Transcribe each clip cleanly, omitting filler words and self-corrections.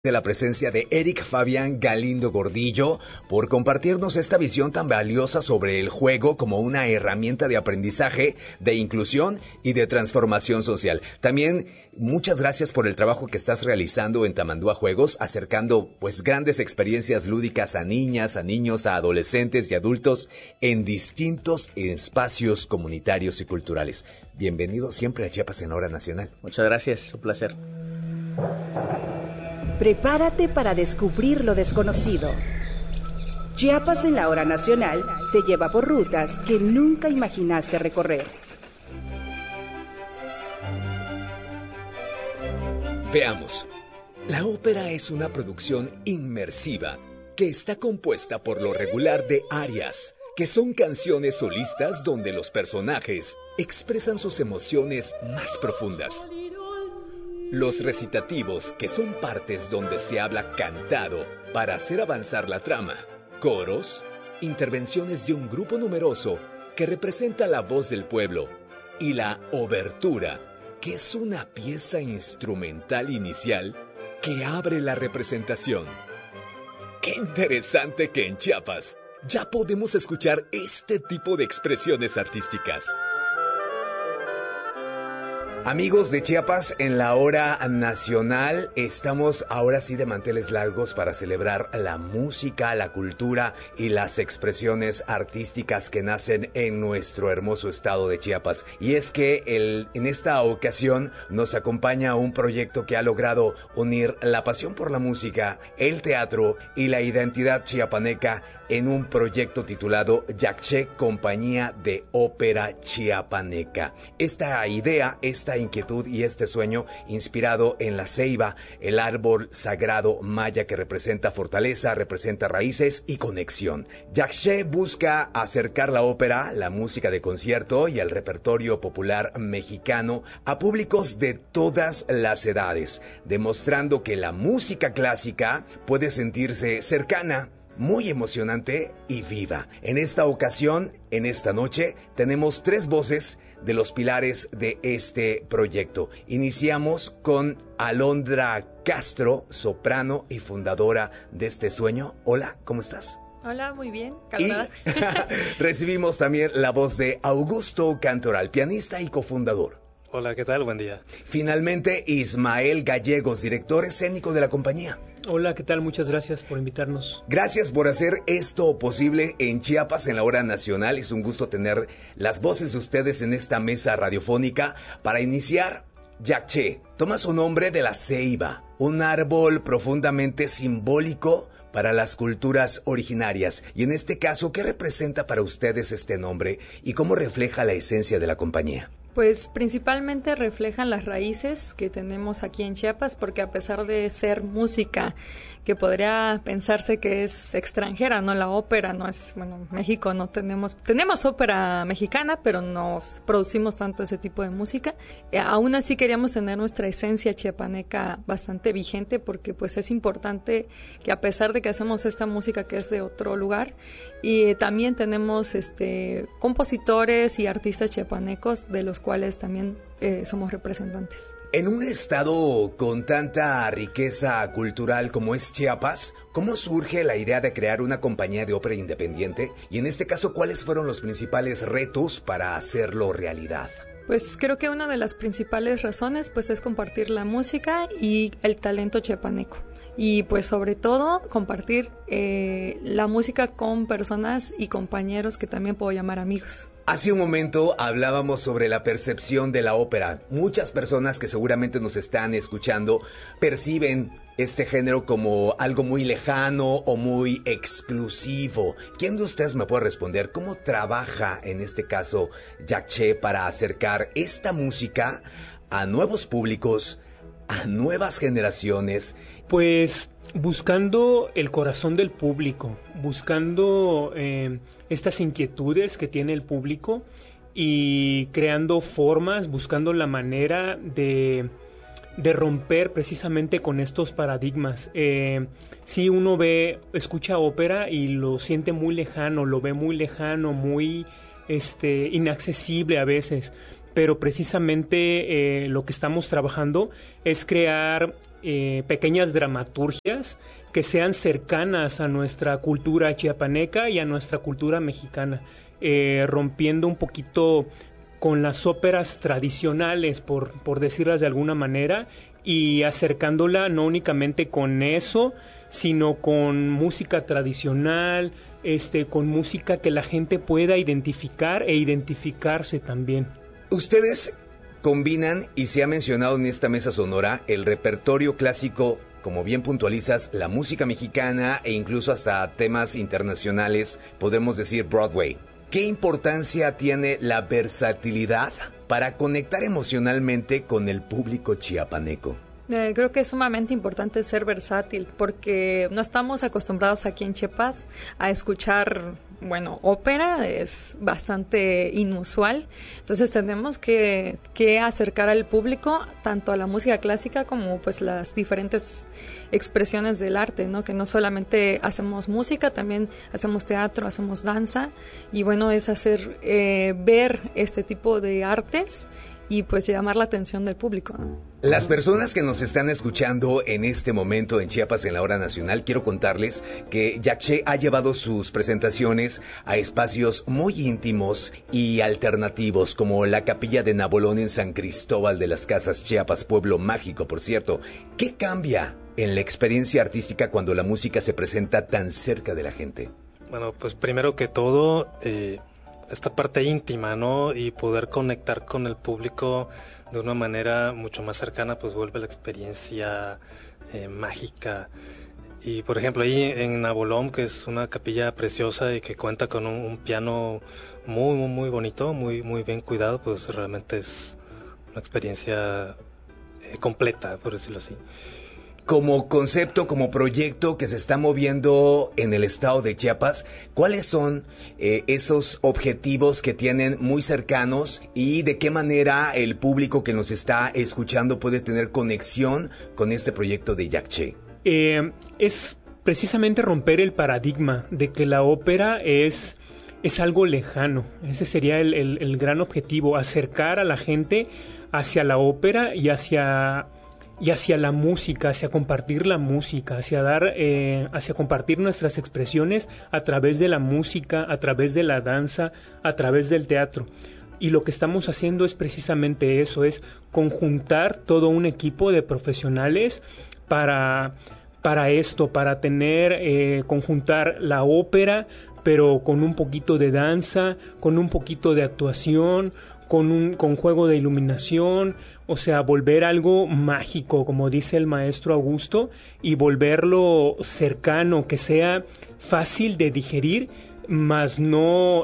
De la presencia de Eric Fabián Galindo Gordillo por compartirnos esta visión tan valiosa sobre el juego como una herramienta de aprendizaje, de inclusión y de transformación social. También muchas gracias por el trabajo que estás realizando en Tamandúa Juegos, acercando pues grandes experiencias lúdicas a niñas, a niños, a adolescentes y adultos en distintos espacios comunitarios y culturales. Bienvenido siempre a Chiapas en la Hora Nacional. Muchas gracias, un placer. Prepárate para descubrir lo desconocido. Chiapas en la Hora Nacional te lleva por rutas que nunca imaginaste recorrer. Veamos. La ópera es una producción inmersiva que está compuesta por lo regular de arias, que son canciones solistas donde los personajes expresan sus emociones más profundas. Los recitativos, que son partes donde se habla cantado para hacer avanzar la trama. Coros, intervenciones de un grupo numeroso que representa la voz del pueblo. Y la obertura, que es una pieza instrumental inicial que abre la representación. ¡Qué interesante que en Chiapas ya podemos escuchar este tipo de expresiones artísticas! Amigos de Chiapas en la Hora Nacional, estamos ahora sí de manteles largos para celebrar la música, la cultura y las expresiones artísticas que nacen en nuestro hermoso estado de Chiapas. Y es que en esta ocasión nos acompaña un proyecto que ha logrado unir la pasión por la música, el teatro y la identidad chiapaneca en un proyecto titulado Yaché, Compañía de Ópera Chiapaneca. Esta idea, esta inquietud y este sueño inspirado en la ceiba, el árbol sagrado maya que representa fortaleza, representa raíces y conexión. Yaché busca acercar la ópera, la música de concierto y el repertorio popular mexicano a públicos de todas las edades, demostrando que la música clásica puede sentirse cercana, muy emocionante y viva. En esta ocasión, en esta noche, tenemos 3 voces de los pilares de este proyecto. Iniciamos con Alondra Castro, soprano y fundadora de este sueño. Hola, ¿cómo estás? Hola, muy bien, calmada. Y recibimos también la voz de Augusto Cantoral, pianista y cofundador. Hola, ¿qué tal? Buen día. Finalmente, Ismael Gallegos, director escénico de la compañía. Hola, ¿qué tal? Muchas gracias por invitarnos. Gracias por hacer esto posible en Chiapas en la Hora Nacional. Es un gusto tener las voces de ustedes en esta mesa radiofónica. Para iniciar, Yaché toma su nombre de la ceiba, un árbol profundamente simbólico para las culturas originarias. Y en este caso, ¿qué representa para ustedes este nombre y cómo refleja la esencia de la compañía? Pues principalmente reflejan las raíces que tenemos aquí en Chiapas, porque a pesar de ser música que podría pensarse que es extranjera, no, la ópera no es, bueno, México no tenemos ópera mexicana, pero no producimos tanto ese tipo de música. Aún así queríamos tener nuestra esencia chiapaneca bastante vigente, porque pues es importante que a pesar de que hacemos esta música que es de otro lugar, y también tenemos compositores y artistas chiapanecos de los cuales también somos representantes. En un estado con tanta riqueza cultural como es Chiapas, ¿cómo surge la idea de crear una compañía de ópera independiente? Y en este caso, ¿cuáles fueron los principales retos para hacerlo realidad? Pues creo que una de las principales razones pues es compartir la música y el talento chiapaneco. Y pues sobre todo compartir la música con personas y compañeros que también puedo llamar amigos. Hace un momento hablábamos sobre la percepción de la ópera. Muchas personas que seguramente nos están escuchando perciben este género como algo muy lejano o muy exclusivo. ¿Quién de ustedes me puede responder cómo trabaja en este caso Yaché para acercar esta música a nuevos públicos, a nuevas generaciones? Pues buscando el corazón del público, buscando estas inquietudes que tiene el público y creando formas, buscando la manera de romper precisamente con estos paradigmas. Si uno escucha ópera y lo siente muy lejano, lo ve muy lejano, muy inaccesible a veces, pero precisamente lo que estamos trabajando es crear pequeñas dramaturgias que sean cercanas a nuestra cultura chiapaneca y a nuestra cultura mexicana, rompiendo un poquito con las óperas tradicionales, por decirlas de alguna manera, y acercándola no únicamente con eso, sino con música tradicional, con música que la gente pueda identificar e identificarse también. Ustedes combinan, y se ha mencionado en esta mesa sonora, el repertorio clásico, como bien puntualizas, la música mexicana e incluso hasta temas internacionales, podemos decir Broadway. ¿Qué importancia tiene la versatilidad para conectar emocionalmente con el público chiapaneco? Creo que es sumamente importante ser versátil porque no estamos acostumbrados aquí en Chiapas a escuchar, ópera, es bastante inusual. Entonces tenemos que acercar al público tanto a la música clásica como pues las diferentes expresiones del arte, ¿no? Que no solamente hacemos música, también hacemos teatro, hacemos danza y es hacer ver este tipo de artes y pues llamar la atención del público, ¿no? Las personas que nos están escuchando en este momento en Chiapas en la Hora Nacional, quiero contarles que Yaché ha llevado sus presentaciones a espacios muy íntimos y alternativos, como la Capilla de Nabolón en San Cristóbal de las Casas, Chiapas, pueblo mágico, por cierto. ¿Qué cambia en la experiencia artística cuando la música se presenta tan cerca de la gente? Bueno, pues primero que todo, esta parte íntima, ¿no? Y poder conectar con el público de una manera mucho más cercana, pues vuelve la experiencia mágica. Y por ejemplo ahí en Nabolón, que es una capilla preciosa y que cuenta con un piano muy, muy, muy bonito, muy, muy bien cuidado, pues realmente es una experiencia completa, por decirlo así. Como concepto, como proyecto que se está moviendo en el estado de Chiapas, ¿cuáles son esos objetivos que tienen muy cercanos y de qué manera el público que nos está escuchando puede tener conexión con este proyecto de Yaché? Es precisamente romper el paradigma de que la ópera es algo lejano. Ese sería el gran objetivo, acercar a la gente hacia la ópera y hacia la música, hacia compartir la música, hacia compartir nuestras expresiones a través de la música, a través de la danza, a través del teatro. Y lo que estamos haciendo es precisamente eso, es conjuntar todo un equipo de profesionales para esto, para conjuntar la ópera, pero con un poquito de danza, con un poquito de actuación, con juego de iluminación, o sea, volver algo mágico, como dice el maestro Augusto, y volverlo cercano, que sea fácil de digerir, más no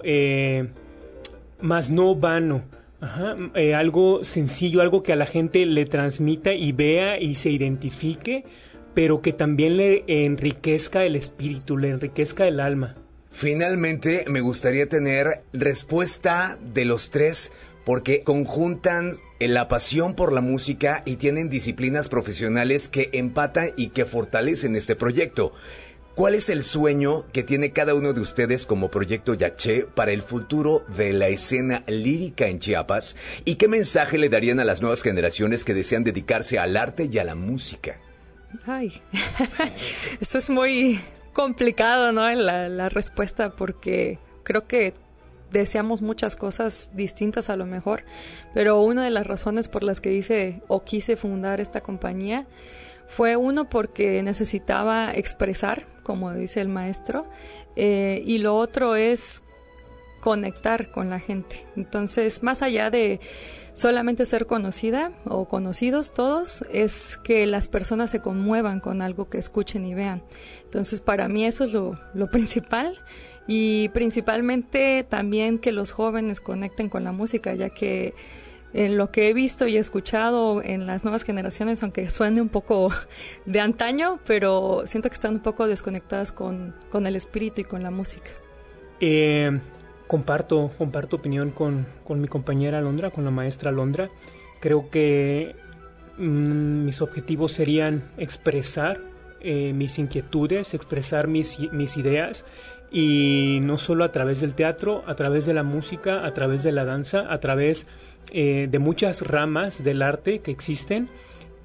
vano. Algo sencillo, algo que a la gente le transmita y vea y se identifique, pero que también le enriquezca el espíritu, le enriquezca el alma. Finalmente, me gustaría tener respuesta de los tres, porque conjuntan la pasión por la música y tienen disciplinas profesionales que empatan y que fortalecen este proyecto. ¿Cuál es el sueño que tiene cada uno de ustedes como Proyecto Yaché para el futuro de la escena lírica en Chiapas? ¿Y qué mensaje le darían a las nuevas generaciones que desean dedicarse al arte y a la música? Ay, esto es muy complicado, ¿no? La respuesta, porque creo que deseamos muchas cosas distintas a lo mejor, pero una de las razones por las que quise fundar esta compañía fue porque necesitaba expresar, como dice el maestro, y lo otro es conectar con la gente. Entonces, más allá de solamente ser conocida o conocidos todos, es que las personas se conmuevan con algo que escuchen y vean. Entonces, para mí eso es lo principal. Y principalmente también que los jóvenes conecten con la música, ya que en lo que he visto y escuchado en las nuevas generaciones, aunque suene un poco de antaño, pero siento que están un poco desconectadas con el espíritu y con la música. Comparto opinión con mi compañera Alondra, con la maestra Alondra. Creo que mis objetivos serían expresar mis inquietudes, expresar mis ideas, y no solo a través del teatro, a través de la música, a través de la danza, a través de muchas ramas del arte que existen,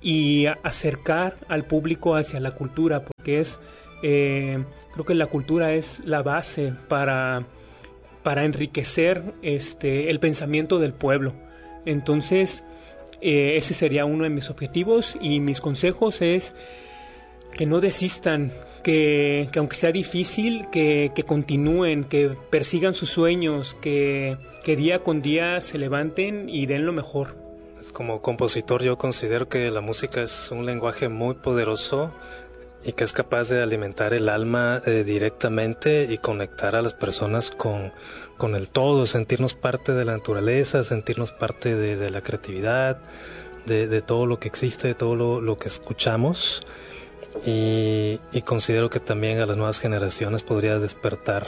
y acercar al público hacia la cultura, porque creo que la cultura es la base para enriquecer el pensamiento del pueblo. Entonces, ese sería uno de mis objetivos, y mis consejos es que no desistan, que aunque sea difícil, que continúen, que persigan sus sueños, que día con día se levanten y den lo mejor. Como compositor, yo considero que la música es un lenguaje muy poderoso y que es capaz de alimentar el alma directamente y conectar a las personas con el todo, sentirnos parte de la naturaleza, sentirnos parte de la creatividad, de todo lo que existe, de todo lo que escuchamos. Y considero que también a las nuevas generaciones podría despertar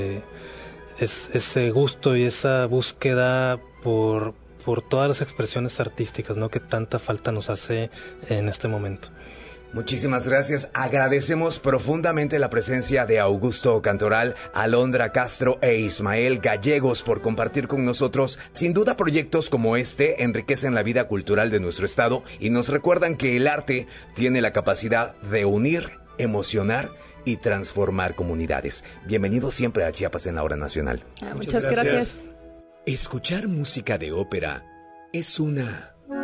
ese gusto y esa búsqueda por todas las expresiones artísticas, ¿no?, que tanta falta nos hace en este momento. Muchísimas gracias. Agradecemos profundamente la presencia de Augusto Cantoral, Alondra Castro e Ismael Gallegos por compartir con nosotros. Sin duda, proyectos como este enriquecen la vida cultural de nuestro estado y nos recuerdan que el arte tiene la capacidad de unir, emocionar y transformar comunidades. Bienvenidos siempre a Chiapas en la Hora Nacional. Muchas gracias. Escuchar música de ópera es una